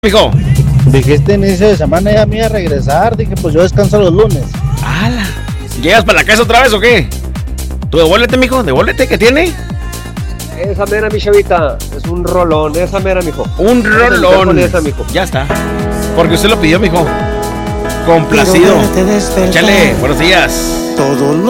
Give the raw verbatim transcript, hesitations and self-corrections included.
Mijo. Dijiste inicio de semana ya me iba a regresar. Dije, pues yo descanso los lunes. ¡Hala! ¿Llegas para la casa otra vez o qué? Tú devuélvete, mijo, devuélvete, ¿qué tiene? Esa mera, mi chavita, es un rolón, esa mera, mijo. Un rolón. Esa, mijo. Ya está. Porque usted lo pidió, mijo. Complacido. Échale, buenos días. Todo lo